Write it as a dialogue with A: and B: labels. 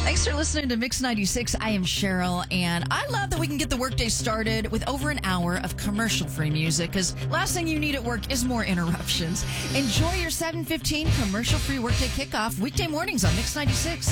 A: Thanks for listening to Mix 96. I am Cheryl, and I love that we can get the workday started with over an hour of commercial-free music, because last thing you need at work is more interruptions. Enjoy your 7:15 commercial-free workday kickoff weekday mornings on Mix 96.